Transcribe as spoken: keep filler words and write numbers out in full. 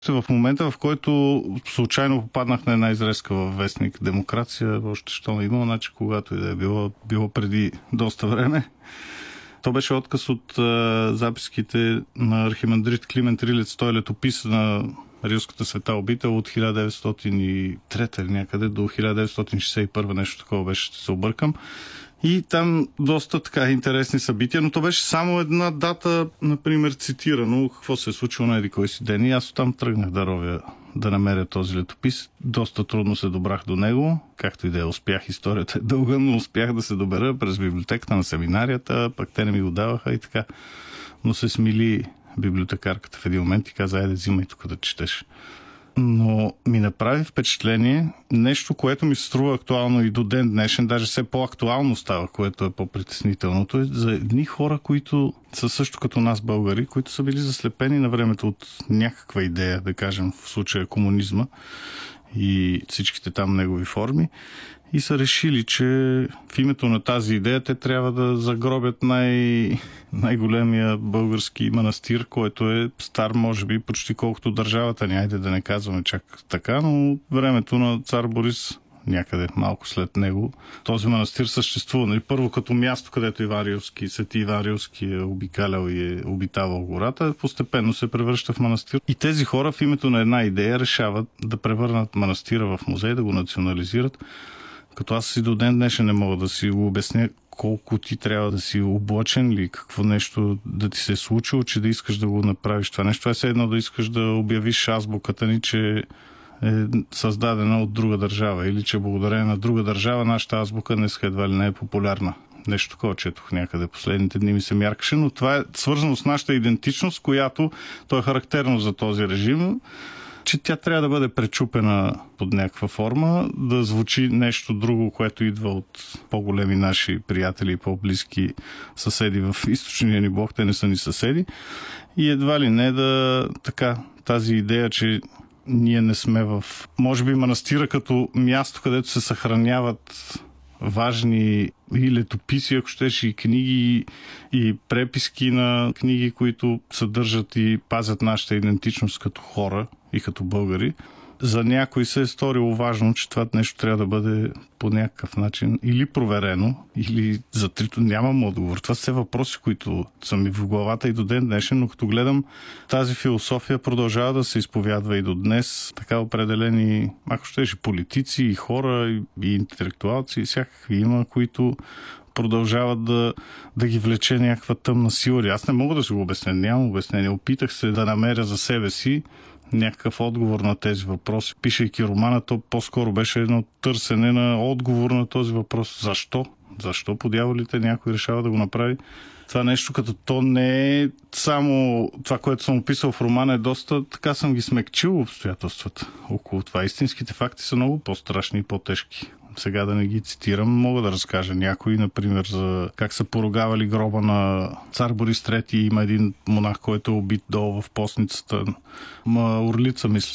В момента, в който случайно попаднах на една изрезка във вестник Демокрация, още що не имало, значи когато и да е било, било преди доста време. То беше отказ от а, записките на архимандрит Климент Рилец, той е летопис на Рилската света обител от хиляда деветстотин и трета или някъде до хиляда деветстотин шейсет и първа, нещо такова беше, ще се объркам. И там доста така интересни събития, но то беше само една дата, например, цитирано какво се е случило на еди кой си ден. И аз оттам тръгнах да ровя, да намеря този летопис. Доста трудно се добрах до него, както и да е, успях, историята е дълга, но успях да се добера през библиотеката на семинарията, пък те не ми го даваха и така. Но се смили библиотекарката в един момент и каза: айде, взимай тук да четеш. Но ми направи впечатление нещо, което ми се струва актуално и до ден днешен, даже все по-актуално става, което е по-притеснителното, е за едни хора, които са също като нас, българи, които са били заслепени на времето от някаква идея, да кажем в случая комунизма и всичките там негови форми, и са решили, че в името на тази идея те трябва да загробят най- най-големия български манастир, който е стар, може би, почти колкото държавата ни. Айде да не казваме чак така, но времето на цар Борис, някъде малко след него, този манастир съществува. Нали? Първо като място, където Иван Рилски, свети Иван Рилски е обикалял и е обитавал гората, постепенно се превръща в манастир. И тези хора в името на една идея решават да превърнат манастира в музей, да го национализират. Като аз си до ден днешен не мога да си го обясня колко ти трябва да си облъчен или какво нещо да ти се е случило, че да искаш да го направиш това нещо. Това е все едно да искаш да обявиш азбуката ни, че е създадена от друга държава или че благодарение на друга държава нашата азбука днес едва ли не е популярна. Нещо такова четох някъде. Последните дни ми се мяркаше, но това е свързано с нашата идентичност, която то е характерно за този режим, че тя трябва да бъде пречупена под някаква форма, да звучи нещо друго, което идва от по-големи наши приятели и по-близки съседи в източния ни блок, те не са ни съседи. И едва ли не да така тази идея, че ние не сме в, може би, манастира като място, където се съхраняват важни и летописи, ако щеш, и книги, и преписки на книги, които съдържат и пазят нашата идентичност като хора и като българи. За някой се е сторило важно, че това нещо трябва да бъде по някакъв начин или проверено, или затрито. Нямам отговор. Това са въпроси, които са ми в главата и до ден днешен, но като гледам, тази философия продължава да се изповядва и до днес. Така определени, ако щеш, политици, и хора, и интелектуалци, и всякакви има, които продължават да, да ги влече някаква тъмна сила. Аз не мога да си го обясня, нямам обяснение. Опитах се да намеря за себе си някакъв отговор на тези въпроси. Пишейки романа, то по-скоро беше едно търсене на отговор на този въпрос. Защо? Защо по дяволите някой решава да го направи? Това нещо, като то не е само това, което съм описал в романа, е доста, така съм ги смекчил обстоятелствата около това. Истинските факти са много по-страшни и по-тежки. Сега да не ги цитирам, мога да разкажа някои, например, за как са поругавали гроба на цар Борис трети. Има един монах, който е убит долу в постницата. Ма Орлица, мисля